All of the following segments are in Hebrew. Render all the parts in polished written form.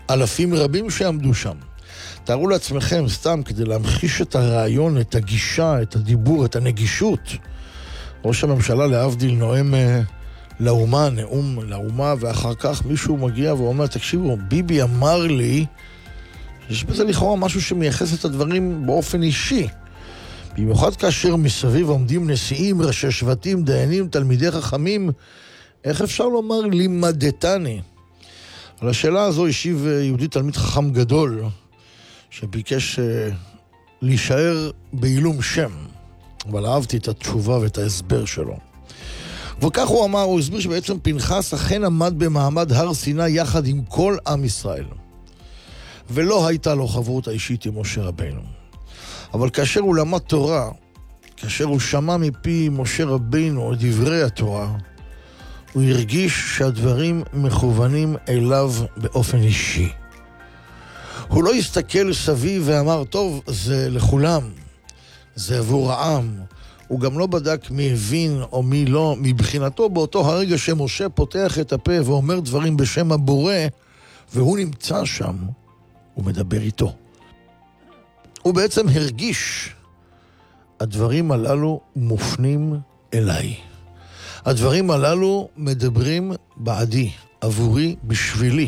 אלפים רבים שעמדו שם. תארו לעצמכם, סתם כדי להמחיש את הרעיון, את הגישה, את הדיבור, את הנגישות. ראש הממשלה להבדיל נואם לאומה, נאום לאומה, ואחר כך מישהו מגיע ואומר, תקשיבו, ביבי אמר לי, יש בזה לכאורה משהו שמייחס את הדברים באופן אישי. במיוחד כאשר מסביב עומדים נשיאים, ראשי שבטים, דיינים, תלמידי חכמים, איך אפשר לומר לימדתני? על השאלה הזו השיב יהודי תלמיד חכם גדול, שביקש להישאר בעילום שם, אבל אהבתי את התשובה ואת ההסבר שלו. וכך הוא אמר, הוא הסביר שבעצם פנחס אכן עמד במעמד הר סיני יחד עם כל עם ישראל. ולא הייתה לו חברות האישית עם משה רבינו. אבל כאשר הוא למד תורה, כאשר הוא שמע מפי משה רבינו את דברי התורה, הוא הרגיש שהדברים מכוונים אליו באופן אישי. הוא לא הסתכל סביב ואמר, טוב, זה לכולם, זה עבור העם. הוא גם לא בדק מי הבין או מי לא. מבחינתו באותו הרגע שמשה פותח את הפה ואומר דברים בשם הבורא, והוא נמצא שם, הוא מדבר איתו. הוא בעצם הרגיש, הדברים הללו מופנים אליי. הדברים הללו מדברים בעדי, עבורי, בשבילי.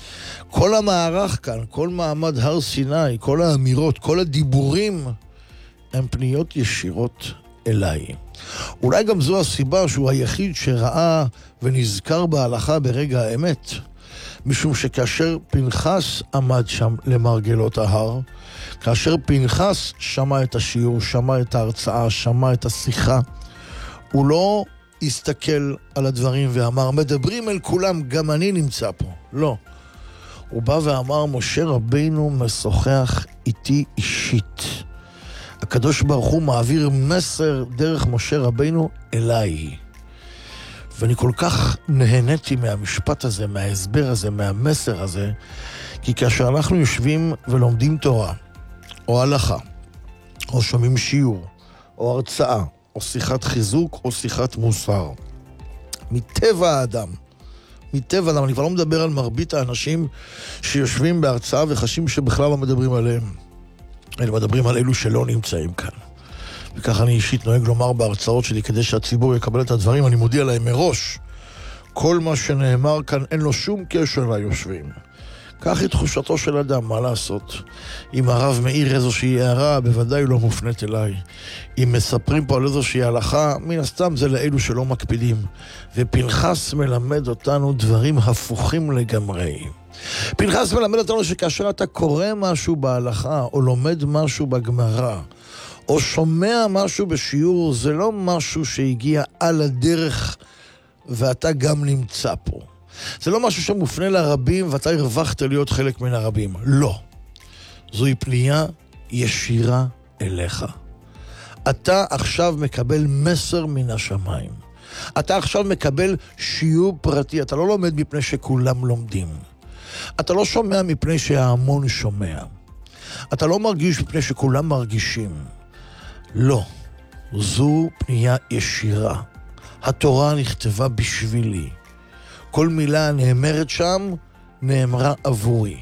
כל המערך כאן, כל מעמד הר סיני, כל האמירות, כל הדיבורים, הם פניות ישירות אליי. אולי גם זו הסיבה שהוא היחיד שראה ונזכר בהלכה ברגע האמת. משום שכאשר פנחס עמד שם למרגלות ההר, כאשר פנחס שמע את השיעור, שמע את ההרצאה, שמע את השיחה, הוא לא הסתכל על הדברים ואמר, מדברים אל כולם, גם אני נמצא פה. לא. הוא בא ואמר, משה רבינו משוחח איתי אישית. הקדוש ברוך הוא מעביר מסר דרך משה רבינו אליי. ואני כל כך נהניתי מהמשפט הזה, מההסבר הזה, מהמסר הזה, כי כאשר אנחנו יושבים ולומדים תורה, או הלכה, או שומעים שיעור, או הרצאה, או שיחת חיזוק, או שיחת מוסר, מטבע האדם, אני כבר לא מדבר על מרבית האנשים שיושבים בהרצאה וחשים שבכלל לא מדברים עליהם. אלא מדברים על אלו שלא נמצאים כאן. וכך אני אישית נוהג לומר בהרצאות שלי, כדי שהציבור יקבל את הדברים, אני מודיע להם מראש, כל מה שנאמר כאן אין לו שום קשר ליושבים. כך היא תחושתו של אדם, מה לעשות? אם הרב מאיר איזושהי הערה, בוודאי לא מופנית אליי. אם מספרים פה על איזושהי הלכה, מן הסתם זה לאלו שלא מקפידים. ופנחס מלמד אותנו דברים הפוכים לגמרי. פנחס מלמד אותנו שכאשר אתה קורא משהו בהלכה, או לומד משהו בגמרא, או שומע משהו בשיעור, זה לא משהו שהגיע על הדרך ואתה גם נמצא פה. זה לא משהו שמופנה לרבים ואתה הרווחת להיות חלק מן הרבים. לא. זוהי פנייה ישירה אליך. אתה עכשיו מקבל מסר מן השמיים. אתה עכשיו מקבל שיעור פרטי. אתה לא לומד מפני שכולם לומדים. אתה לא שומע מפני שההמון שומע. אתה לא מרגיש מפני שכולם מרגישים. לא. זו פנייה ישירה. התורה נכתבה בשבילי. כל מילה נאמרת שם, נאמרה עבורי.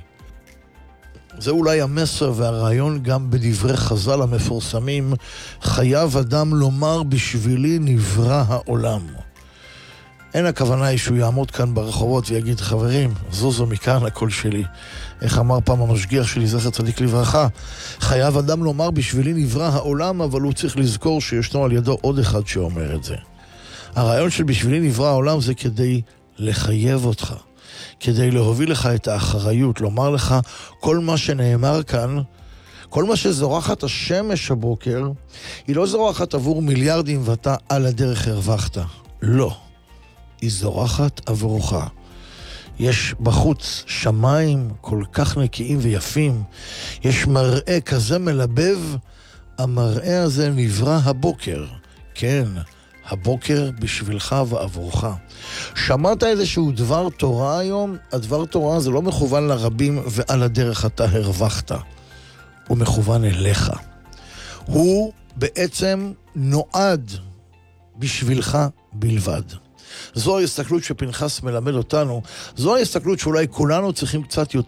זה אולי המסר והרעיון גם בדברי חז"ל המפורסמים, חייב אדם לומר בשבילי נברא העולם. אין הכוונה היא שהוא יעמוד כאן ברחובות ויגיד, חברים, זוזו מכאן הכל שלי. איך אמר פעם המשגיח שלי, זכר צדיק לברכה, חייב אדם לומר בשבילי נברא העולם, אבל הוא צריך לזכור שישנו על ידו עוד אחד שאומר את זה. הרעיון של בשבילי נברא העולם זה כדי לחייב אותך, כדי להוביל לך את האחריות, לומר לך כל מה שנאמר כאן, כל מה שזורחת השמש הבוקר, היא לא זורחת עבור מיליארדים ואתה על הדרך הרווחת. לא. היא זורחת עבורך. יש בחוץ שמיים כל כך נקיים ויפים, יש מראה כזה מלבב, המראה הזה נברא הבוקר. כן, הבוקר בשבילך ועבורך. שמעת איזשהו דבר תורה היום? הדבר תורה זה לא מכוון לרבים ועל הדרך אתה הרווחת. הוא מכוון אליך. הוא בעצם נועד בשבילך בלבד. זו ההסתכלות שפנחס מלמד אותנו. זו ההסתכלות שאולי כולנו צריכים קצת יותר